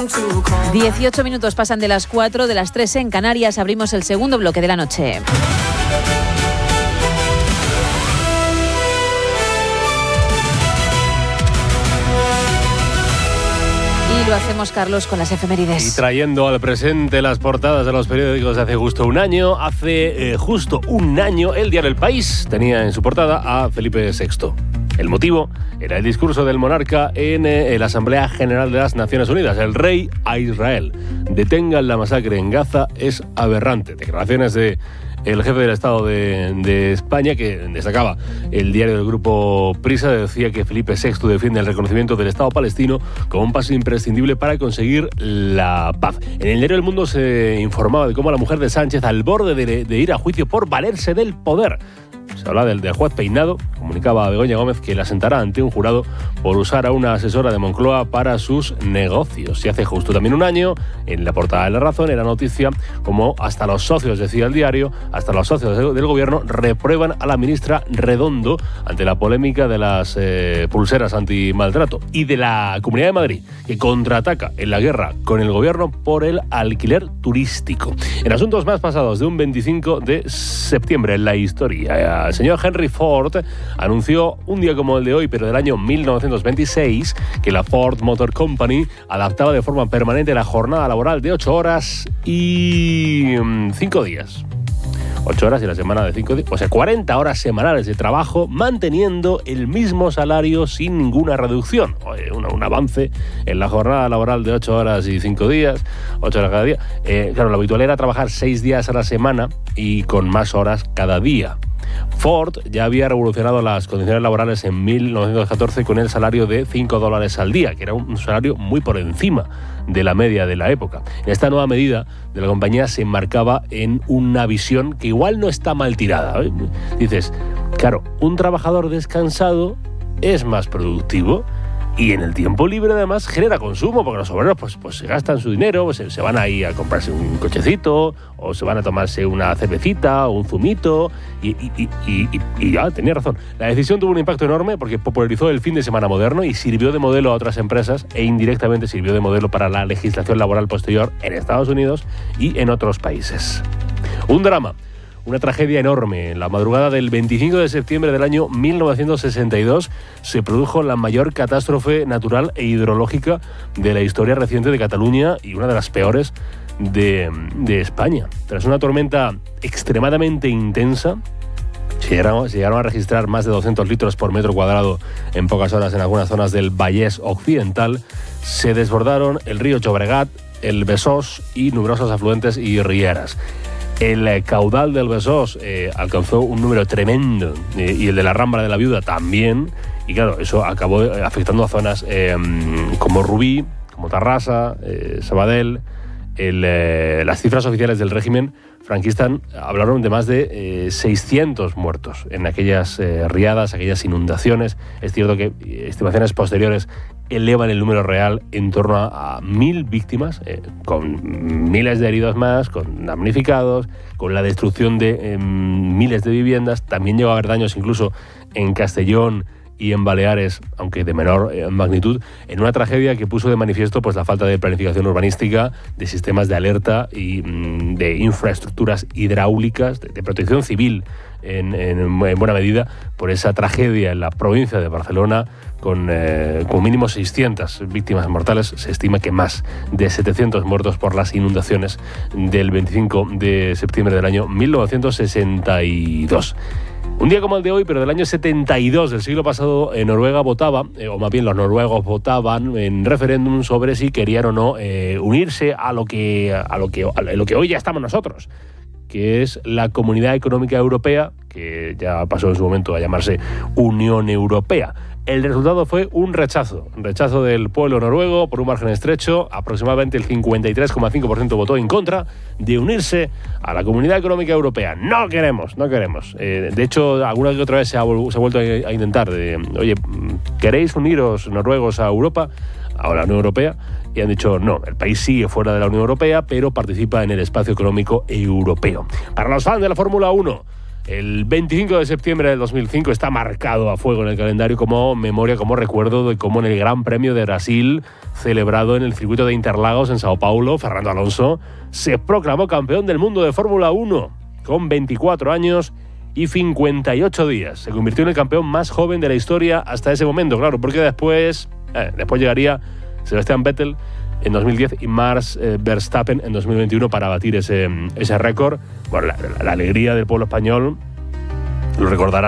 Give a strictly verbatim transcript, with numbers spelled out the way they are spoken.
dieciocho minutos pasan de las cuatro, de las tres en Canarias. Abrimos el segundo bloque de la noche. Y lo hacemos, Carlos, con las efemérides. Y trayendo al presente las portadas de los periódicos de hace justo un año. Hace eh, justo un año, el diario El País tenía en su portada a Felipe sexto. El motivo era el discurso del monarca en eh, la Asamblea General de las Naciones Unidas. El rey a Israel. Detengan la masacre en Gaza es aberrante. Declaraciones de el jefe del Estado de, de España, que destacaba el diario del grupo Prisa, decía que Felipe sexto defiende el reconocimiento del Estado palestino como un paso imprescindible para conseguir la paz. En el diario El Mundo se informaba de cómo la mujer de Sánchez, al borde de, de ir a juicio por valerse del poder. Se habla del, del juez Peinado, comunicaba a Begoña Gómez que la sentará ante un jurado por usar a una asesora de Moncloa para sus negocios. Y hace justo también un año, en la portada de La Razón, era noticia como hasta los socios, decía el diario, hasta los socios del, del gobierno reprueban a la ministra Redondo ante la polémica de las eh, pulseras antimaltrato, y de la Comunidad de Madrid, que contraataca en la guerra con el gobierno por el alquiler turístico. En asuntos más pasados de un veinticinco de septiembre en la historia, el señor Henry Ford anunció un día como el de hoy, pero del año mil novecientos veintiséis, que la Ford Motor Company adaptaba de forma permanente la jornada laboral de ocho horas y cinco días. ocho horas y la semana de cinco días, o sea, cuarenta horas semanales de trabajo, manteniendo el mismo salario sin ninguna reducción. Oye, un, un avance en la jornada laboral de ocho horas y cinco días, ocho horas cada día. Eh, claro, lo habitual era trabajar seis días a la semana y con más horas cada día. Ford ya había revolucionado las condiciones laborales en mil novecientos catorce con el salario de cinco dólares al día, que era un salario muy por encima de la media de la época. Esta nueva medida de la compañía se enmarcaba en una visión que igual no está mal tirada. ¿eh? Dices, claro, un trabajador descansado es más productivo y en el tiempo libre además genera consumo, porque los obreros pues, pues se gastan su dinero, pues, se, se van ahí a comprarse un cochecito, o se van a tomarse una cervecita o un zumito, y, y, y, y, y ya, tenía razón. La decisión tuvo un impacto enorme porque popularizó el fin de semana moderno y sirvió de modelo a otras empresas, e indirectamente sirvió de modelo para la legislación laboral posterior en Estados Unidos y en otros países. Un drama. Una tragedia enorme. En la madrugada del veinticinco de septiembre del año mil novecientos sesenta y dos se produjo la mayor catástrofe natural e hidrológica de la historia reciente de Cataluña y una de las peores de, de España. Tras una tormenta extremadamente intensa, se llegaron, se llegaron a registrar más de doscientos litros por metro cuadrado en pocas horas en algunas zonas del Vallès Occidental. Se desbordaron el río Llobregat, el Besós y numerosos afluentes y rieras. El caudal del Besós eh, alcanzó un número tremendo eh, y el de la Rambla de la Viuda también, y claro, eso acabó afectando a zonas eh, como Rubí, como Tarrasa, eh, Sabadell. El, eh, las cifras oficiales del régimen franquista hablaron de más de eh, seiscientos muertos en aquellas eh, riadas, aquellas inundaciones. Es cierto que estimaciones posteriores elevan el número real en torno a, a mil víctimas, eh, con miles de heridos más, con damnificados, con la destrucción de eh, miles de viviendas. También llegó a haber daños incluso en Castellón y en Baleares, aunque de menor eh, magnitud, en una tragedia que puso de manifiesto pues, la falta de planificación urbanística, de sistemas de alerta y mm, de infraestructuras hidráulicas, de, de protección civil en, en, en buena medida, por esa tragedia en la provincia de Barcelona, con, eh, con mínimo seiscientas víctimas mortales. Se estima que más de setecientos muertos por las inundaciones del veinticinco de septiembre del año mil novecientos sesenta y dos. Un día como el de hoy, pero del año setenta y dos del siglo pasado, eh, Noruega votaba, eh, o más bien los noruegos votaban en referéndum sobre si querían o no eh, unirse a lo que a lo que a lo que hoy ya estamos nosotros, que es la Comunidad Económica Europea, que ya pasó en su momento a llamarse Unión Europea. El resultado fue un rechazo, un rechazo del pueblo noruego por un margen estrecho. Aproximadamente el cincuenta y tres coma cinco por ciento votó en contra de unirse a la Comunidad Económica Europea. No queremos, no queremos. Eh, de hecho, alguna que otra vez se ha, se ha vuelto a, a intentar de, oye, ¿queréis uniros noruegos a Europa, a la Unión Europea? Y han dicho, no, el país sigue fuera de la Unión Europea, pero participa en el espacio económico europeo. Para los fans de la Fórmula uno, El veinticinco de septiembre del dos mil cinco está marcado a fuego en el calendario como memoria, como recuerdo de cómo en el Gran Premio de Brasil, celebrado en el circuito de Interlagos en Sao Paulo, Fernando Alonso se proclamó campeón del mundo de Fórmula uno con veinticuatro años y cincuenta y ocho días. Se convirtió en el campeón más joven de la historia hasta ese momento, claro, porque después, eh, después llegaría Sebastian Vettel en dos mil diez y Max eh, Verstappen en dos mil veintiuno para batir ese, ese récord. Bueno, la, la, la alegría del pueblo español, lo recordará